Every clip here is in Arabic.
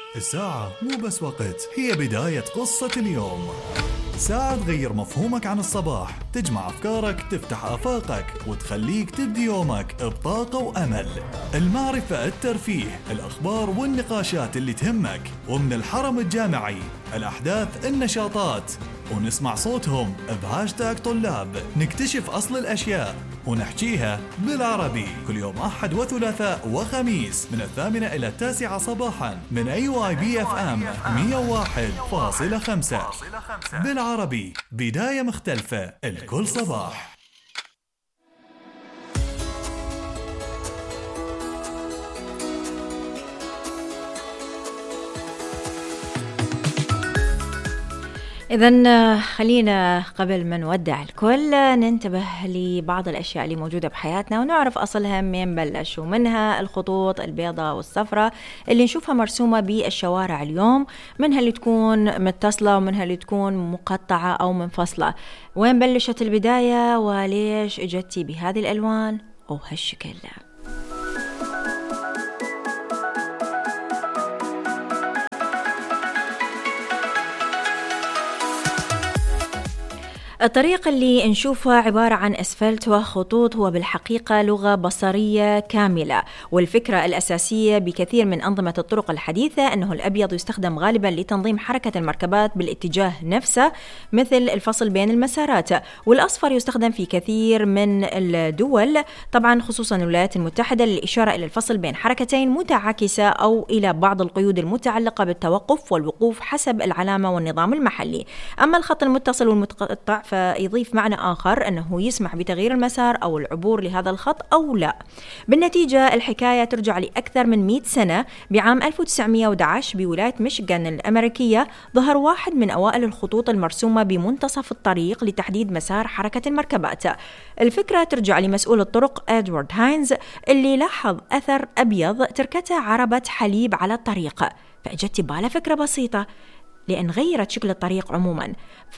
الساعة مو بس وقت، هي بداية قصة اليوم. ساعة تغير مفهومك عن الصباح، تجمع أفكارك، تفتح آفاقك وتخليك تبدي يومك بطاقة وأمل. المعرفة، الترفيه، الأخبار والنقاشات اللي تهمك، ومن الحرم الجامعي الأحداث، النشاطات، ونسمع صوتهم بهاشتاج طلاب. نكتشف أصل الأشياء ونحكيها بالعربي كل يوم أحد وثلاثاء وخميس من 8 إلى 9 صباحا من AYBFM 101.5 بالعربي. بداية مختلفة الكل صباح. إذن خلينا قبل ما نودع الكل ننتبه لبعض الأشياء اللي موجودة بحياتنا ونعرف أصلها من بلش، ومنها الخطوط البيضاء والصفراء اللي نشوفها مرسومة بالشوارع اليوم، منها اللي تكون متصلة ومنها اللي تكون مقطعة أو منفصلة. وين بلشت البداية وليش اجتي بهذه الألوان وهالشكل؟ الطريق اللي نشوفه عبارة عن أسفلت وخطوط هو بالحقيقة لغة بصرية كاملة، والفكرة الأساسية بكثير من أنظمة الطرق الحديثة أنه الأبيض يستخدم غالبا لتنظيم حركة المركبات بالاتجاه نفسه مثل الفصل بين المسارات، والأصفر يستخدم في كثير من الدول، طبعا خصوصا الولايات المتحدة، للإشارة إلى الفصل بين حركتين متعاكسة أو إلى بعض القيود المتعلقة بالتوقف والوقوف حسب العلامة والنظام المحلي. أما الخط المتصل والمتقطع فيضيف معنى آخر أنه يسمح بتغيير المسار أو العبور لهذا الخط أو لا. بالنتيجة الحكاية ترجع لأكثر من 100 سنة. بعام 1911 بولاية ميشيغان الأمريكية ظهر واحد من أوائل الخطوط المرسومة بمنتصف الطريق لتحديد مسار حركة المركبات. الفكرة ترجع لمسؤول الطرق إدوارد هاينز اللي لاحظ أثر أبيض تركته عربة حليب على الطريق، فأجت باله فكرة بسيطة لأن غيرت شكل الطريق عموما،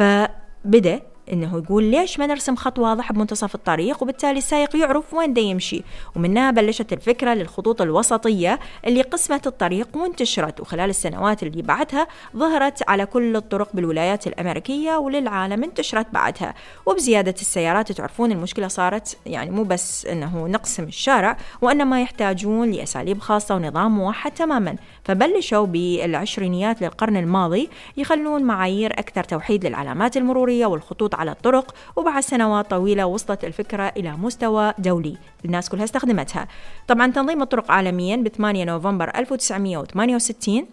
فبدأ إنه يقول ليش ما نرسم خط واضح بمنتصف الطريق وبالتالي السائق يعرف وين دا يمشي. ومنها بلشت الفكرة للخطوط الوسطية اللي قسمت الطريق وانتشرت، وخلال السنوات اللي بعدها ظهرت على كل الطرق بالولايات الأمريكية وللعالم انتشرت بعدها. وبزيادة السيارات تعرفون المشكلة صارت يعني مو بس إنه نقسم الشارع، وإنما يحتاجون لأساليب خاصة ونظام موحد تماما، فبلشوا بالعشرينيات للقرن الماضي يخلون معايير أكثر توحيد للعلامات المرورية والخطوط على الطرق. وبعد سنوات طويلة وصلت الفكرة إلى مستوى دولي الناس كلها استخدمتها. طبعا تنظيم الطرق عالميا ب 8 نوفمبر 1968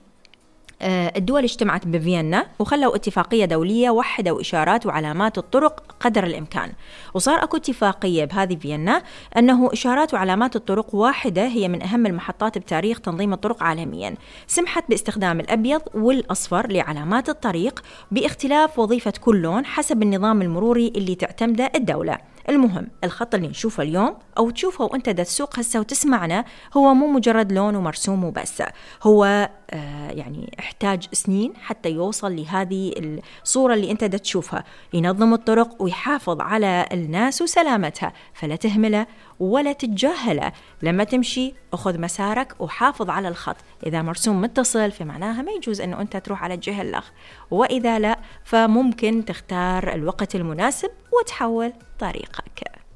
الدول اجتمعت بفيينا وخلوا اتفاقية دولية وحدوا إشارات وعلامات الطرق قدر الإمكان، وصار أكو اتفاقية بهذه فيينا أنه إشارات وعلامات الطرق واحدة هي من أهم المحطات بتاريخ تنظيم الطرق عالميا. سمحت باستخدام الأبيض والأصفر لعلامات الطريق باختلاف وظيفة كل لون حسب النظام المروري اللي تعتمده الدولة. المهم الخط اللي نشوفه اليوم أو تشوفه وأنت دا تسوق هسه وتسمعنا هو مو مجرد لون ومرسوم وبس، هو يعني احتاج سنين حتى يوصل لهذه الصورة اللي أنت دا تشوفها. ينظم الطرق ويحافظ على الناس وسلامتها، فلا تهمله ولا تتجاهله. لما تمشي أخذ مسارك وحافظ على الخط، إذا مرسوم متصل فمعناها ما يجوز أنه أنت تروح على الجهة الأخرى، وإذا لا فممكن تختار الوقت المناسب وتحول طريقك.